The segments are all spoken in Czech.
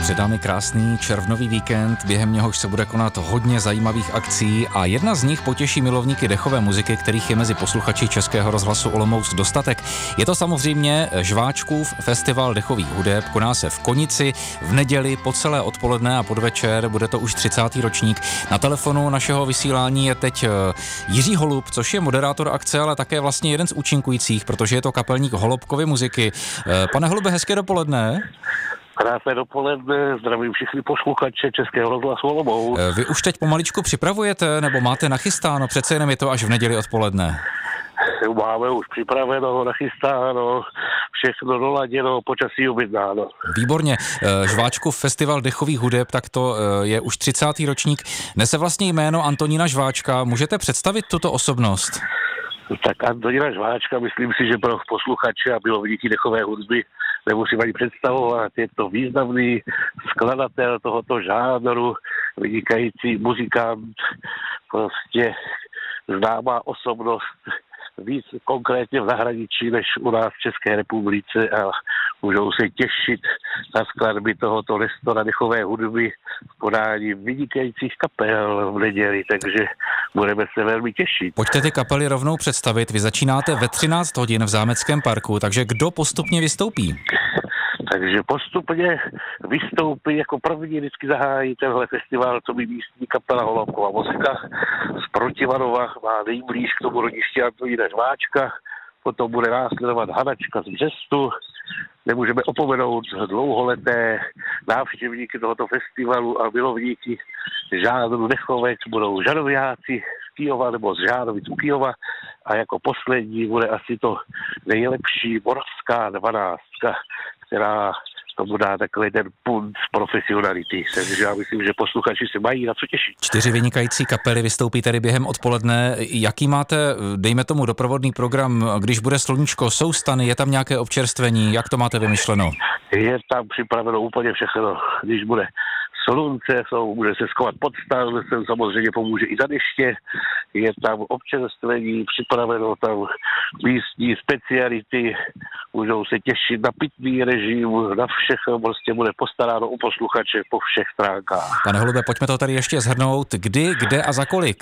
Před námi krásný červnový víkend, během něhož se bude konat hodně zajímavých akcí a jedna z nich potěší milovníky dechové muziky, kterých je mezi posluchači Českého rozhlasu Olomouc dostatek. Je to samozřejmě Žváčkův festival dechových hudeb, koná se v Konici v neděli po celé odpoledne a podvečer, bude to už 30. ročník. Na telefonu našeho vysílání je teď Jiří Holub, což je moderátor akce, ale také vlastně jeden z účinkujících, protože je to kapelník Holubkovy muziky. Pane Holube, hezké dopoledne. Krásné dopoledne, zdravím všechny posluchače Českého rozhlasu Olomouc. Vy už teď pomaličku připravujete, nebo máte nachystáno? Přece jenom je to až v neděli odpoledne. Máme už připraveno, nachystáno, všechno doladěno, počasí objednáno. Výborně. Žváčkův festival dechových hudeb, tak to je už 30. ročník. Nese vlastně jméno Antonína Žváčka. Můžete představit tuto osobnost? Tak Antonína Žváčka, myslím si, že pro posluchače a milovníky dechové hudby nemusím ani představovat. Je to významný skladatel tohoto žánru, vynikající muzikant, prostě známá osobnost víc konkrétně v zahraničí než u nás v České republice a můžou se těšit na skladby tohoto nestora dechové hudby v podání vynikajících kapel v neděli, takže budeme se velmi těšit. Pojďte ty kapely rovnou představit. Vy začínáte ve 13 hodin v Zámeckém parku, takže kdo postupně vystoupí? Takže postupně vystoupí jako první, vždycky zahájí tenhle festival, co by místní kapela Holubkova muzika z Protivanova, má nejblíž k tomu rodišti Antonína Žváčka, potom bude následovat Hanačka z Břestu, nemůžeme opomenout dlouholeté návštěvníky tohoto festivalu a milovníky žánru dechovek, budou žanoviáci z Kyjova nebo z Žánovic u Kyjova a jako poslední bude asi to nejlepší Moravská 12, která tomu dá takový ten punt profesionality. Takže já myslím, že posluchači se mají na co těšit. 4 vynikající kapely vystoupí tady během odpoledne. Jaký máte, dejme tomu, doprovodný program, když bude sluníčko, jsou stany, je tam nějaké občerstvení, jak to máte vymyšleno? Je tam připraveno úplně všechno. Když bude slunce, bude se skovat podstan, sem samozřejmě pomůže i za deště, je tam občerstvení, připraveno tam místní speciality, můžou se těšit na pitný režim, na všechno, prostě bude postaráno u posluchače po všech stránkách. Pane Holube, pojďme to tady ještě shrnout, kdy, kde a za kolik?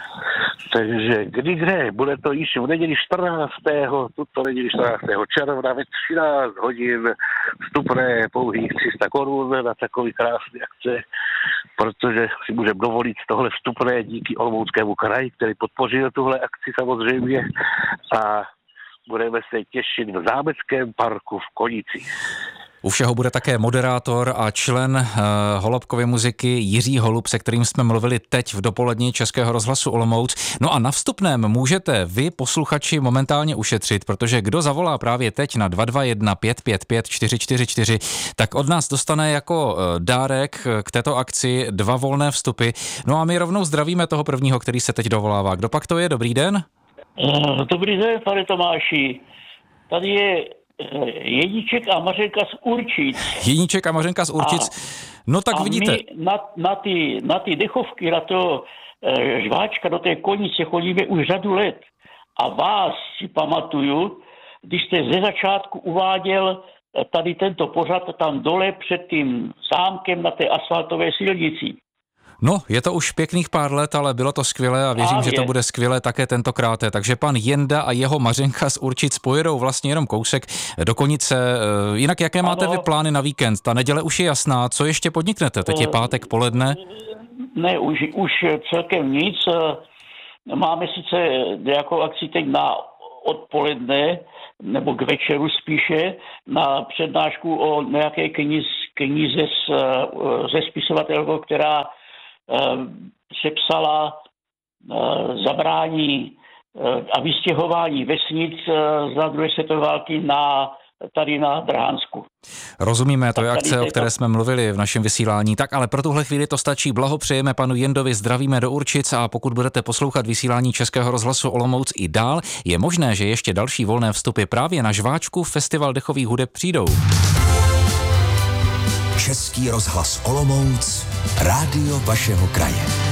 Takže kde? Bude to již v neděli 14. tuto neděli 14. června ve 13 hodin, vstupné pouhých 300 korun na takový krásný akce, protože si můžeme dovolit tohle vstupné díky Olomouckému kraji, který podpořil tuhle akci samozřejmě a budeme se těšit v Zámeckém parku v Konici. U všeho bude také moderátor a člen Holubkovy muziky Jiří Holub, se kterým jsme mluvili teď v dopolední Českého rozhlasu Olomouc. No a na vstupném můžete vy, posluchači, momentálně ušetřit, protože kdo zavolá právě teď na 221 555 444, tak od nás dostane jako dárek k této akci 2 volné vstupy. No a my rovnou zdravíme toho prvního, který se teď dovolává. Kdo pak to je? Dobrý den? Dobrý den, pane Tomáši. Tady je Jeníček a Mařenka z Určic. Jeníček a Mařenka z Určic. No tak vidíte. My na ty dechovky, na to Žváčka do té Konice chodíme už řadu let. A vás si pamatuju, když jste ze začátku uváděl tady tento pořad tam dole před tím zámkem na té asfaltové silnici. No, je to už pěkných pár let, ale bylo to skvělé a věřím, že to bude skvělé také tentokrát. Takže pan Jenda a jeho Mařenka z Určic pojedou vlastně jenom kousek do Konice. Jinak jaké máte vy plány na víkend? Ta neděle už je jasná. Co ještě podniknete? Teď je pátek poledne. Ne, už celkem nic. Máme sice nějakou akci teď na odpoledne, nebo k večeru spíše, na přednášku o nějaké knize ze spisovatelkou, která sepsala zabrání a vystěhování vesnic za druhé světové války tady na Drhánsku. Rozumíme, to je akce, o které jsme mluvili v našem vysílání. Tak ale pro tuhle chvíli to stačí. Blahopřejeme panu Jendovi, zdravíme do Určic a pokud budete poslouchat vysílání Českého rozhlasu Olomouc i dál, je možné, že ještě další volné vstupy právě na Žváčkův festival dechových hudeb přijdou. Český rozhlas Olomouc, rádio vašeho kraje.